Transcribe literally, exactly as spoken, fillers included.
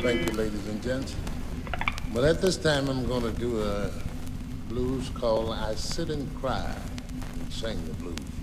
Thank you, ladies and gents. But at this time, I'm going to do a blues called I Sit and Cry and sing the blues.